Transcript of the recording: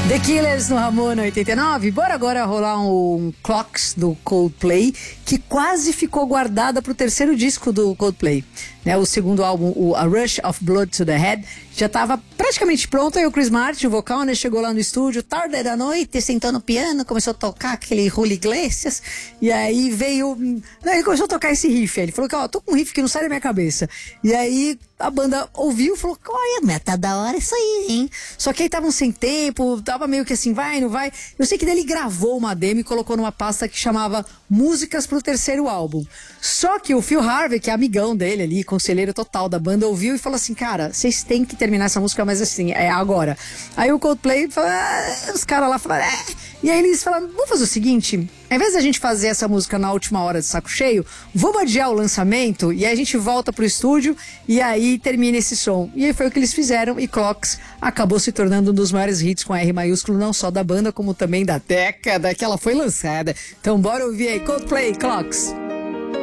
The Killers no Ramona 89. Bora agora rolar um Clocks do Coldplay, que quase ficou guardada pro terceiro disco do Coldplay, né? O segundo álbum, o A Rush of Blood to the Head, já estava praticamente pronto. Aí o Chris Martin, o vocal, né, chegou lá no estúdio, tarde da noite, sentou no piano, começou a tocar aquele Julio Iglesias, e aí veio... Ele começou a tocar esse riff, aí ele falou que, ó, tô com um riff que não sai da minha cabeça. E aí a banda ouviu e falou, olha, tá da hora isso aí, hein? Só que aí estavam sem tempo, tava meio que assim, vai, não vai. Eu sei que daí ele gravou uma demo e colocou numa pasta que chamava Músicas pro Terceiro Álbum. Só que o Phil Harvey, que é amigão dele ali, conselheiro total da banda, ouviu e falou assim, cara, vocês têm que terminar essa música, mas assim, é agora. Aí o Coldplay falou, os caras lá falaram, E aí eles falaram, vamos fazer o seguinte, ao invés da gente fazer essa música na última hora de saco cheio, vamos adiar o lançamento e aí a gente volta pro estúdio e aí termina esse som. E aí foi o que eles fizeram e Clocks acabou se tornando um dos maiores hits com R maiúsculo, não só da banda, como também da década que ela foi lançada. Então bora ouvir aí, Coldplay, Clocks.